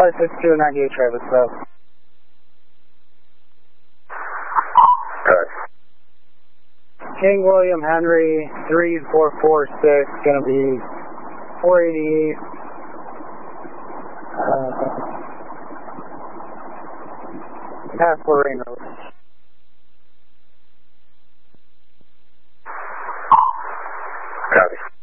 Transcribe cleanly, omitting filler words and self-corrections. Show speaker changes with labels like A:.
A: 562 98 Travis, so. King William Henry 3446, going to be 488. Past Lorraine Road.
B: Copy.